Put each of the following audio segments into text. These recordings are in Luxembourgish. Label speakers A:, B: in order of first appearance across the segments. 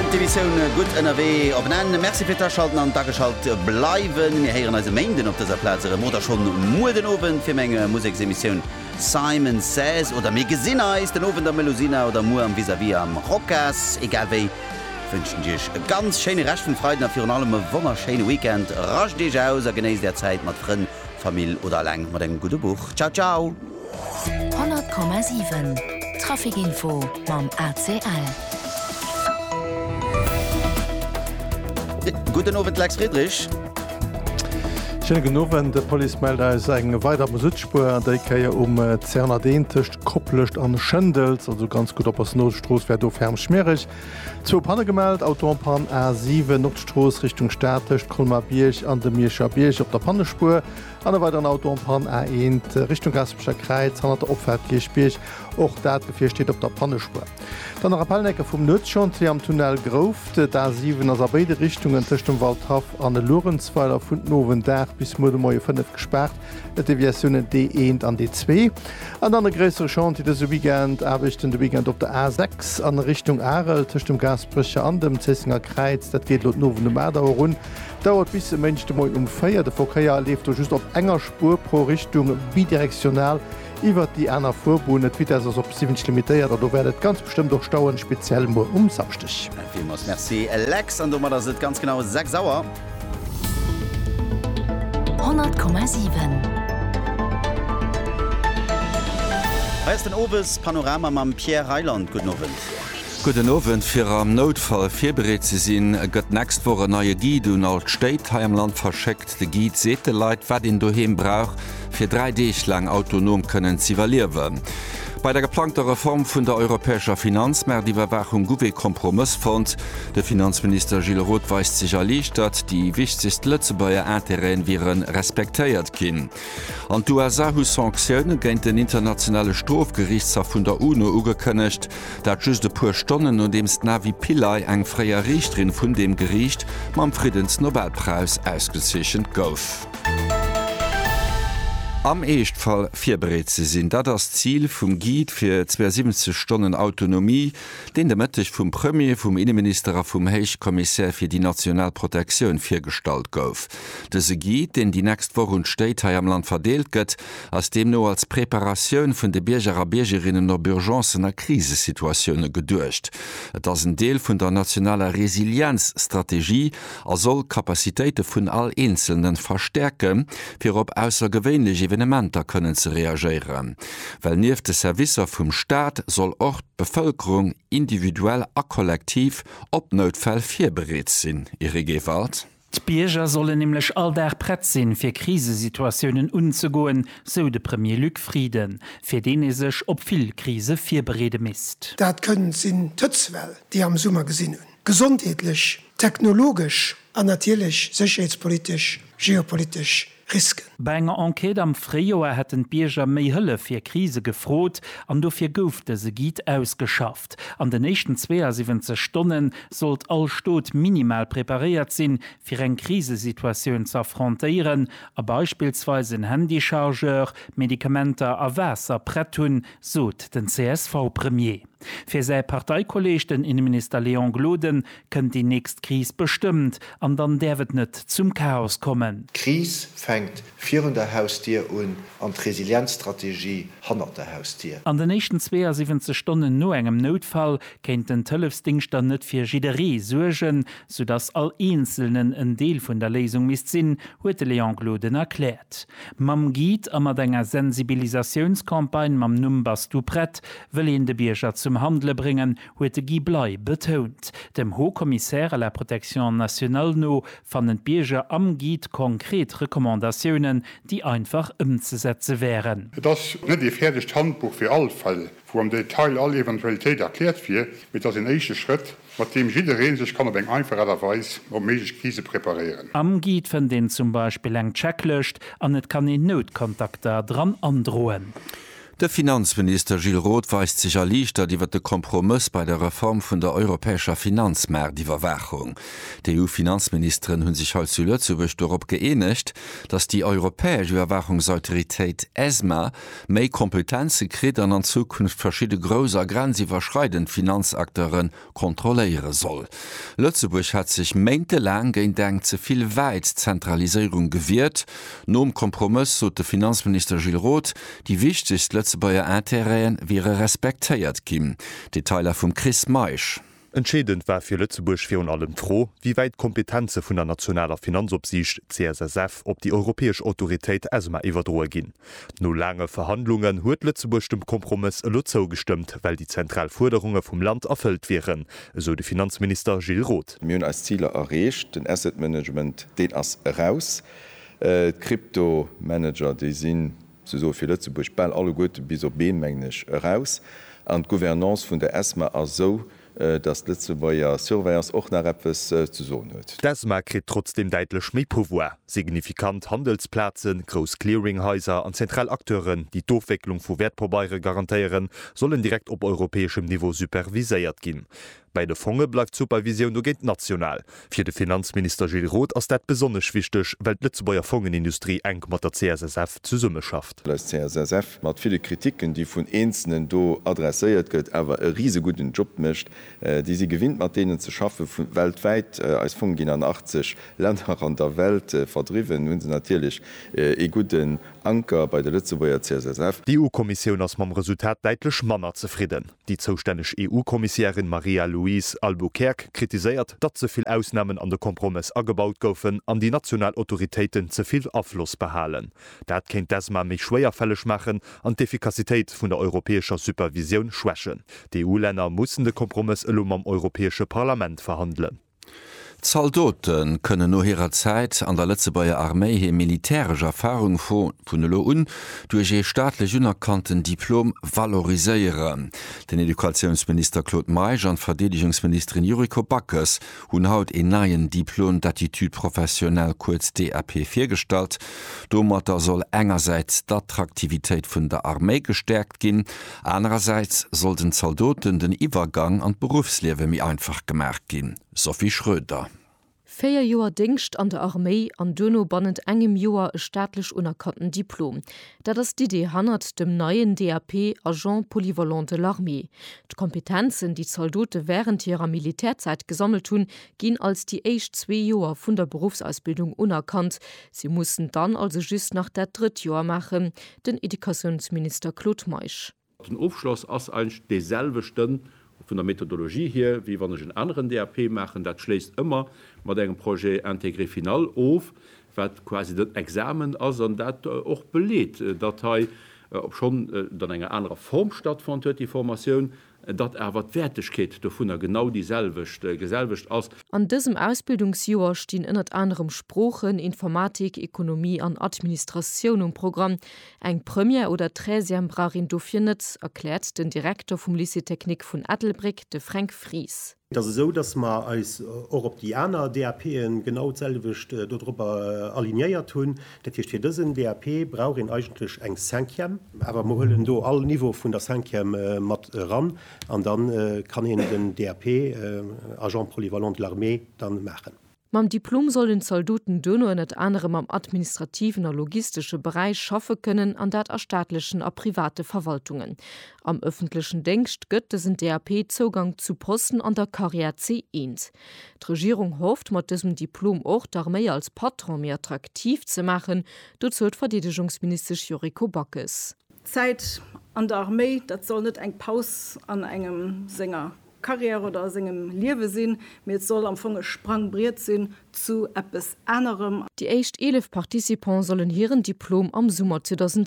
A: Division gut NRW op en Mercifirschalten an Dageschalt bleiwen heieren als Mengden op dieser Platz Motor schon Muden oben fir Menge Musiksemission Simon Says oder mé gesinn is den ofen der Melusina oder Mu am vis-à-vis am Rockers egal wéi wünschen Dich e ganz schöne rechten Freuden a fir allem wonnerschene Weekend rasch Dich aus a genéis der Zeit mat Fren, Familie oder lang mat eng gute Buch. Ciao ciao
B: 100,7 Trafikinfo mam ACL.
A: Guten Abend, Lex Friedrich.
C: Schönen Genoven, der Polizeimelder ist eng weiter Musikspur, der kann ja Zernadentisch koppelcht an Schëndels, also ganz gut op as Notstroos wär do ferm schmierig. 2 Panne gemeldet, Autopan A7 Nordtroos Richtung Statisch, Kulmabierch an de Mirscher Birch op der Pannespur, an der weiteren Autopan A1 Richtung Gaspischer Kreiz, an der Opfertgespirch, och dat Gefir steht op der Pannespur. Dann der Appellnecker vum Nutschon am Tunnel Groft, da 7 as beide Richtungen Tischtum Waldhaf an de Lorenzweiler vun Nowen Dach bis Modemoie 5 gesperrt, et Deviationen D1 an D2. An dann größere Chance, die so Weekend erwischten de Weekend op der A6 an Richtung Arel, Tischtum Gasbrüche an dem Zessinger Kreiz, dat geht lot Nowen Mäder run. Dauert bis de Mensch de Moi Feier, der Verkeier lebt just op enger Spur pro Richtung bidirektional. Iwer die einer Vorbun net wie op 7 limitiert, da werdet ganz bestimmt doch Stauen speziell nur umsamstich.
A: Merci Alex an dummer se ganz genau 6 sauer
B: 100,7
A: den Owes Panorama mam Pierre Heiland Guten Abend.
D: Guten Abend fir am Notfall firbereet ze sinn gëtt nächst wo e neue Guide und alt Steit ha am Land verscheckt de Guide sete Leiit wat den doheem brauch fir 3 Deeg lang autonom kënnen zivaluieren. Bei der geplanter Reform vun der europäischer Finanzmär die Überwachung Guwe Kompromissfond, der Finanzminister Gilles Roth weist sich erlicht, dat die wichtigst Lützebauer Interren viren respektéiert kin. An USA hu Sanktionen géint den internationale Strafgerichtshof vun der UNO ugekënnecht, dat just de puer Stonnen und demst Navi Pillay eng freier Richterin vun dem Gericht mam Friedensnobelpreis ausgezechen gouf. Am Echtfall firbereet ze sinn, dat das Ziel vum Guide fir 270 Stunden Autonomie, den de Mëttech vum Premier vum Innenminister vum Heichkommissär fir die Nationalprotektion firstalt gouf. Dese Guide, den die nächst Woche und Steit ha am Land verdeelt gëtt, ass dem no als Präparationun vun de Bierger Biergerinnen der Urgencener Krisesituationune gedurcht. Et ass een Deel vun der nationaler Resilienzstrategie er soll Kapazitéite vun all Einzelnen verstärken, fir op aussergewéinliche Evenementer können ze reagieren. Well nieef de Servicer vum Staat soll och Bevölkerung individuell a kollektiv op Notfall firbereet sinn. Ihre Gewalt?
E: D'Bierger sollen nämlich all der Brett sinn fir Krisesituationen unzugoen, so de Premier Luc Frieden, fir den is sech op vill Krise firberede mist.
F: Dat können sinn Tëtzwell, die am Summer gesinnen. Gesundheitlich, technologisch, natierlich, sicherheitspolitisch, geopolitisch. Risken.
E: Bei enger Enquete am Frioer hätten Bierger méi Hëlle fir Krise gefrot, an dofir goufte se Guide ausgeschafft. An den nächsten 72 Stunden sollt all Stot minimal präpariert sinn, fir eng Krisesituationun zu affrontieren, a beispielsweise en Handychargeur, Medikamenter a Wässer Pretun, sot den CSV-Premier. Für sei Parteikolleg den Innenminister Leon Gloden könnt die nächst Krise bestimmt, an dann der wird net zum Chaos kommen.
G: Krise fängt 400 Haustier an die Resilienzstrategie 100 Haustier.
E: An den nächsten 72 Stunden no engem Notfall kennt den Tëllefsdingster net fir Jiderie surgen, sodass all Einzelnen en Deel vun der Lesung mis sinn, huet Leon Gloden erklärt. Mam Guide a mat enger Sensibilisationskampagne mam Numbers du Brett will de Bierger zum Handle bringen, huet Guy Blei betont. Dem Hochkommissär à la Protection nationale no van den Bierger am Guide konkret Rekommandationen, die einfach umzusetzen wären.
H: Das net die fertig Handbuch für alle Fälle, wo am Detail alle Eventualität erklärt wird, mit das den ersten Schritt, mit dem jeder sich kann eng einfacher Weise möglich Krise präparieren.
E: Am Guide von den zum Beispiel eng Checklist an net kann den Notkontakter dran androhen.
D: Der Finanzminister Gilles Roth weist sich erleichtert iwwer de Kompromiss bei der Reform vun der europäischer Finanzmarktüberwachung. Die EU-Finanzministerin hunn sich als zu Lützeburg darauf geeinigt, dass die europäische Überwachungsautorität ESMA méi Kompetenze krit an Zukunft verschiedene großer grenzüberschreitend Finanzakteuren kontrollieren soll. Lützeburg hat sich monatelang gegen zuviel weit Zentralisierung gewehrt. Nom Kompromiss so der Finanzminister Gilles Roth, die wichtigste Lützebauer Interien wäre respektiert kim. Detailer vum Chris Meisch.
I: Entscheidend war für Lützeburg für allem froh, wie weit Kompetenze von der nationaler Finanzobsicht CSSF op die europäische Autorität ESMA überdrohe gin. No lange Verhandlungen huet Lützeburg dem Kompromiss Lützow gestimmt, weil die Zentralforderungen vom Land erfüllt wären, so der Finanzminister Gilles Roth.
J: Wir haben als Ziele erreicht, den Asset Management den as raus. Kryptomanager, die sind so viel Lützeburg ball alle gut bis op bemänglisch raus. An Gouvernance vun der ESMA as so, dass Lützebauer Surveillance auch nach etwas zu so huet.
I: ESMA kriegt trotzdem deitlich méi Pouvoir. Signifikant Handelsplatzen, Groß Clearinghäuser an Zentralakteuren, die Durchwicklung vu Wertprobeire garantieren, sollen direkt op europäischem Niveau superviséiert gin. Bei der Fonds bleibt Supervision no geht national. Für den Finanzminister Gilles Roth ist das besonders wichtig, weil die Lützebauer Fondsindustrie eng mit der CSSF zusammen schafft.
J: Das CSSF hat viele Kritiken, die von Einzelnen do adressiert wird, aber einen riesen guten Job mischt, die sie gewinnt, mit denen zu schaffen, weltweit als Fonds in 80 Länder an der Welt verdriven, und sie natürlich einen guten Anker bei der Lützebauer CSSF.
I: Die EU-Kommission ist mit dem Resultat deutlich manner zufrieden. Die zuständige EU-Kommissarin Maria Louise Albuquerque kritisiert, dass zu viel Ausnahmen an den Kompromiss angebaut goufen, an die Nationalautoritäten zu viel Einfluss behalen. Das kann ESMA mich schwerfällig machen und die Effektivität von der europäischen Supervision schwächen. Die EU-Länder müssen den Kompromiss am Europäischen Parlament verhandeln.
D: Soldaten können no ihrer Zeit an der Lützebauer Armee hier militärische Erfahrung vun UN durch ihr staatlich unerkannten Diplom valorisieren. Den Edukationsminister Claude Meisch und Verteidigungsministerin Yuriko Backes hun haut en neuen Diplom d'attitude professionell kurz DAP 4 gestalt. Dommer soll engerseits d'Attraktivität vun der Armee gestärkt gin, andererseits sollten Soldaten den Übergang an Berufslewe mi einfach gemerkt gin. Sophie Schröder.
K: 4 Joer Dingcht an der Armee an Dönno bannend engem Joer e staatlich unerkannten Diplom. Dat das die Idee hannert dem neuen DAP Agent Polyvalent de l'Armee. Die Kompetenzen, die Soldaten während ihrer Militärzeit gesammelt hun, gehen als die echt 2 Joer vun der Berufsausbildung unerkannt. Sie mussten dann also just nach der 3. Jahr machen, den Edukationsminister Claude Meisch.
L: Den Aufschluss ass ein dieselbe Stunde von der Methodologie hier, wie wenn ich einen anderen DAP machen, das schließt immer mit einem Projekt Intégré Final auf, was quasi das Examen ist und das auch belegt. Datei, ob schon dann eine andere Form stattfindet, die Formation, dat erwer Wertigkeit davon genau dieselbecht aus.
K: An diesem Ausbildungsjahr stehen innert anderem Sprachen, Informatik, Ökonomie an Administration im Programm. Eng Premier oder Träsiam Brarin Dauphinet erklärt den Direktor vom Lycée-Technik von Adelbrick, de Frank Fries.
M: Das ist so, dass man als Europäer DAP genau selwicht darüber aligniert tun. Das heißt, für diesen DAP braucht ihn eigentlich ein 5. Aber wir holen da alle Niveau von der 5 mit ran und dann kann ihn den DAP Agent Polyvalent de l'Armée dann machen.
K: Mam Diplom sollen Soldaten dönno net anderem am administrativen und logistischen Bereich schaffe können an dat erstaatlichen a private Verwaltungen. Am öffentlichen Dienst gëtt sind DAP Zugang zu Posten an der Karriere C1. Die Regierung hofft mit diesem Diplom auch d'Armee als Patron mehr attraktiv zu machen, dazu Verteidigungsminister Yuriko Backes.
N: Zeit an der Armee, das soll nicht ein Pause an einem Sänger Karriere oder singem Liewe sinn, mir soll am Funge sprangbriert sinn zu etwas anderem.
K: Die echt 11 Partizipants sollen ihren Diplom am Sommer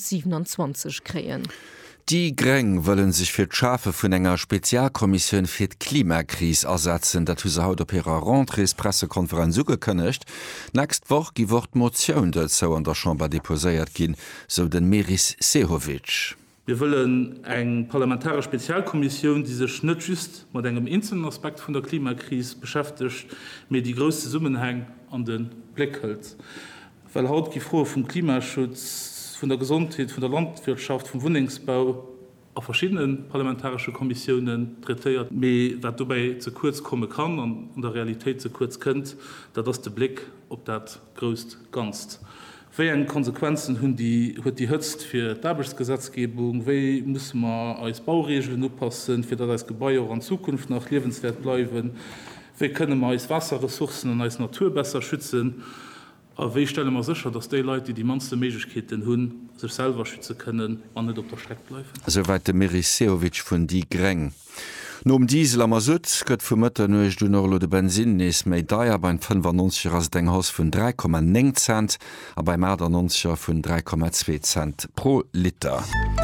K: 2027 kreen.
D: Die Greng wollen sich für die Schafe von einer Spezialkommission für die Klimakrise ersetzen. Dazu sie heute auf ihrer Rentrées-Pressekonferenz zugekündigt. Nächste Woche wird die Motion dazu an der Chambre deposiert gehen, so den Meris Sehovic.
O: Wir wollen eine parlamentarische Spezialkommission, die sich nicht just mit einem einzelnen Aspekt von der Klimakrise beschäftigt, mit die größten Zusammenhänge an den Blick hält. Weil heute die Frage vom Klimaschutz von der Gesundheit, von der Landwirtschaft, vom Wohnungsbau auf verschiedenen parlamentarischen Kommissionen trätiert, was dabei zu kurz kommen kann und in der Realität zu kurz kommt, da das der Blick auf das größt ganz. Welche Konsequenzen hat die Hützt für die Arbeitsgesetzgebung? Wie müssen wir als Bauregeln anpassen, für das Gebäude auch in Zukunft noch lebenswert bleiben? Wie können wir als Wasserressourcen und als Natur besser schützen? Aber wie stellen wir sicher, dass die Leute, die meiste Möglichkeiten haben, sich selber schützen können und nicht auf der Strecke bleiben?
D: Soweit der Miriseovic von die Greng. No Diesel am Sud gëtt vu Mëtter noech du Norlo de Benzin nees méi Deier beim 95 ass Denghaus vun 3,9 Cent, a bei Mäder 90 vun 3,2 Cent pro Liter.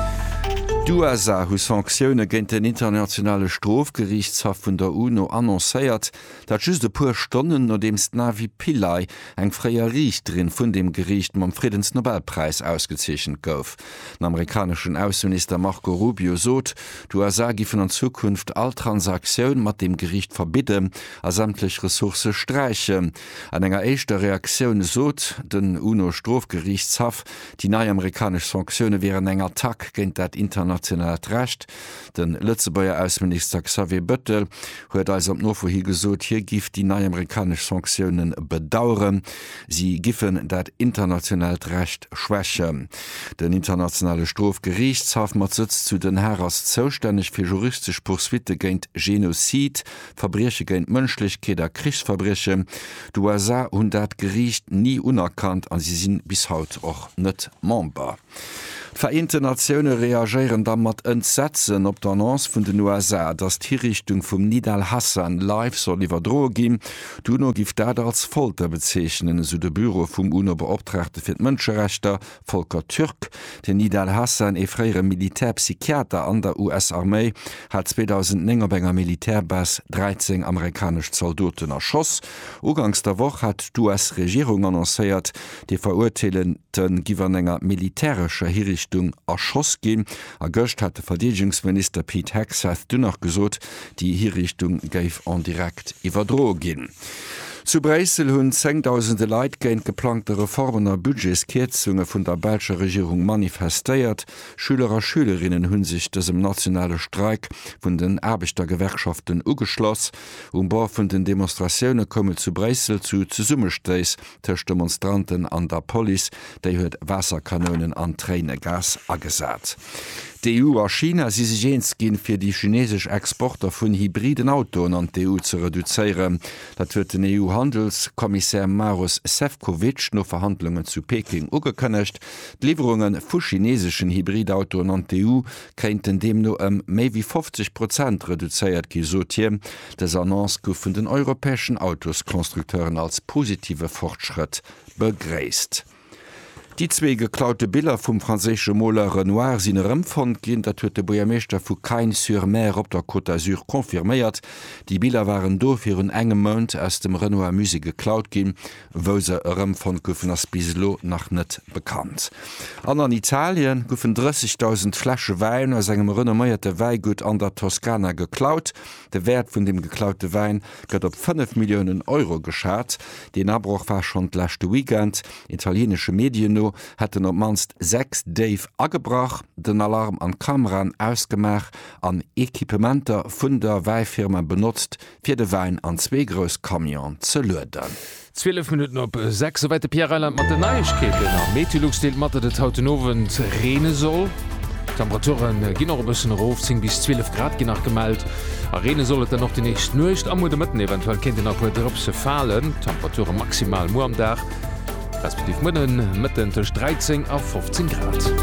D: USA hu Sanktionune géint den internationale Strofgerichtshaft vun der UNO annoncéiert, dat just de puer Stonnen no demst Navi Pillai eng freier Richterin vun dem Gericht mam Friedensnobelpreis ausgezechen gouf. Den amerikanischen Außenminister Marco Rubio sot, USA gifen an Zukunft all Transaktionun mat dem Gericht verbidde, a sämtlich Ressource streiche. An enger eischter Reaktionun sot den UNO-Strofgerichtshaft, die neue amerikasch Sanktionune wären enger Attack géint dat international Recht. Den Lützebauer Außenminister Xavier Bettel huet als op Nofo hi gesot, hier gift die neue amerikasch Sanktionen bedauern. Sie giffen dat international Recht schwäche. Den internationale Strofgerichtshaft mat sitzt zu den Herrers zuständig fir juristisch Poursuite géint Genozid, Verbreche géint Mënschlichkeit der Kriegsverbreche. Die USA hun dat Gericht nie unerkannt an sie sind bis haut och net Member. Vereinte Nationen reagieren dann mat Entsetzen op d'Annonce vun den USA, dass die Richtung vum Nidal Hassan live soll iwwer droh gin. Du no gift dat als Folter bezeichnen, so de Büro vum UNO-Beauftragte fir d'Mënscherechter Volker Türk. Den Nidal Hassan e freiere Militärpsychiater an der US-Armee hat 2009 benger Militärbas 13 amerikasch Soldaten erschoss. Ugangs der Woche hat d'US-Regierung annoncéiert, die verurteilenden giwer enger militärischer Hinrichtung erschoss gin. A Göcht hat der Verteidigungsminister Pete Hegseth dünner gesot, die Hinrichtung geif an direkt iwwerdroh gin. Zu Bresel hunn 10.000 Leiit géint geplante Reformener Budgetskierzunge vun der Belscher Regierung manifestéiert. Schüler Schülerinnen hunn sich dësem nationale Streik vun den Arbeitergewerkschaften ugeschloss. Bau vun den Demonstrationioune komme zu Bresel zu Summesteis tech Demonstranten an der Poli, déi huet Wasserkanonen an Tränegas agesat. Die EU a China si sich eens ginn fir die chinesg Exporter vun hybriden Autoen an die EU zu reduzieren. Dat huet den EU-Handelskommissär Maros Sefcovic no Verhandlungen zu Peking ugekënnecht. Lieferungen vu chinesischen Hybridautoen an die EU krenten dem no méi wie 50% reduziert gisotier. Des Annonce gouf vun den europäischen Autoskonstrukteuren als positive Fortschritt begräst. Die zwei geklaute Bilder vom französische Moller Renoir sind Rëmfond gin, dat huet de Bojameester vu Caen-sur-Mer op der Côte d'Azur konfirméiert. Die Bilder waren do fir un engem Mount aus dem Renoir Musik geklaut gin, wo se Rëmfond goufen as bislo nach net bekannt. An Italien goufen 30.000 Flasche Wein aus engem renommierte Weingut an der Toskana geklaut. Der Wert vun dem geklaute Wein gëtt op 5 Millionen Euro geschat. Den Abbruch war schon d'lächte Weekend. Italienische Medien hätten op manst 6 Dave agebracht, den Alarm an Kameran ausgemach, an Ekipementer vun der Weihfirma benutzt, fir de Wein an 2 grös Kamion ze löden.
P: 12 Minuten op 6 so weite Pierreland mat de Neichketen am Metilugsstil matte de Hautenowen rene soll. Temperaturen ginner bëssen Rof zing bis 12 Grad ginnach gemeldt. Arene sollet er noch die nächst nucht am de Mëtten eventuell kind den Apodropse fallen. Temperature maximal mo am Dach. Respektiv Mënnen mitten tech 13 auf 15 Grad.
B: 100,7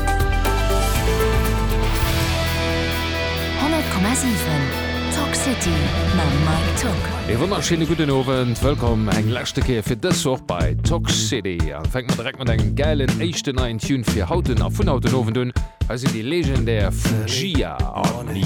B: Talk City ma Mike Talk.
P: E wunderschöne guten Abend, willkommen eng Lächteke fir dës och bei Talk City. Fängt man direkt mat eng geilen echten neuen Tune fir Hauten a vun Hauten ofen dun, als die legendär Fugia an